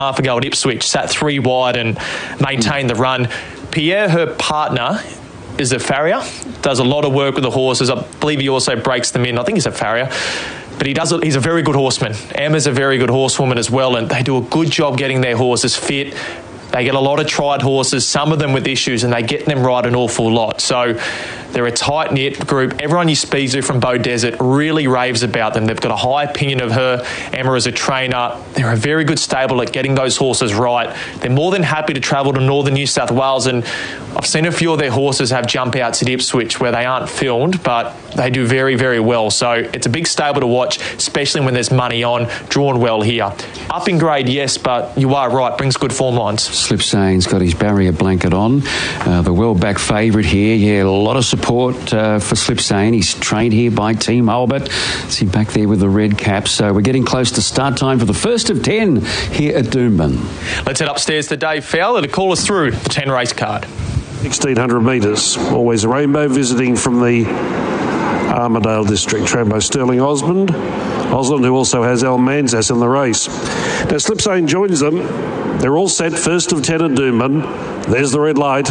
half ago at Ipswich, sat 3 wide and maintained the run. Pierre, her partner, is a farrier, does a lot of work with the horses. I believe he also breaks them in. I think he's a farrier. But he's a very good horseman. Emma's a very good horsewoman as well, and they do a good job getting their horses fit. They get a lot of tried horses, some of them with issues, and they get them right an awful lot. So they're a tight-knit group. Everyone you speak to from Bow Desert really raves about them. They've got a high opinion of her, Emma, as a trainer. They're a very good stable at getting those horses right. They're more than happy to travel to northern New South Wales, and I've seen a few of their horses have jump outs at Ipswich where they aren't filmed, but they do very, very well. So it's a big stable to watch, especially when there's money on, drawn well here. Up in grade, yes, but you are right, brings good form lines. Slipsane's got his barrier blanket on. The well-back favourite here. Yeah, a lot of support for Slipsane. He's trained here by Team Albert. See back there with the red cap. So we're getting close to start time for the first of 10 here at Doomben. Let's head upstairs to Dave Fowler to call us through the 10 race card. 1,600 metres. Always a rainbow visiting from the Armidale district. Trambo Sterling Osmond, who also has Almanzas in the race. Now Slipsane joins them. They're all set, first of 10 at Doomben. There's the red light.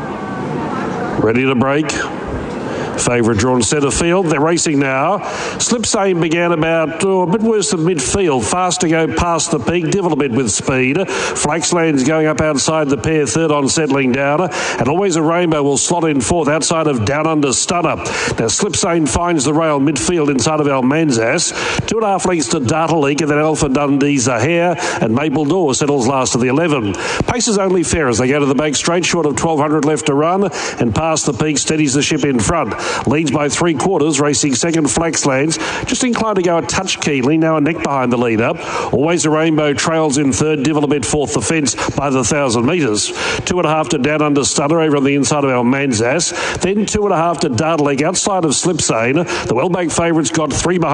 Ready to break. Favourite drawn centre field. They're racing now. Slipsane began about a bit worse than midfield. Fast to go past the peak. Did a little bit with speed. Flaxland's going up outside the pair. Third on settling down. And Always a Rainbow will slot in fourth outside of Down Under Stunner. Now Slipsane finds the rail midfield inside of Almanzas. 2.5 lengths to Data Leak, and then Alpha Dundee's a Hare, and Maple Door settles last of the 11. Pace is only fair as they go to the bank straight, short of 1,200 left to run, and past the peak steadies the ship in front. Leads by 3/4, racing second Flaxlands. Just inclined to go a touch keenly, now a neck behind the leader. Always a Rainbow trails in third, Divil a bit fourth the fence by the 1,000 metres. 2.5 to Down Under Stunner over on the inside of Almanzas. Then 2.5 to Data Leak outside of Slipsane. The well-backed favourites got 3 behind.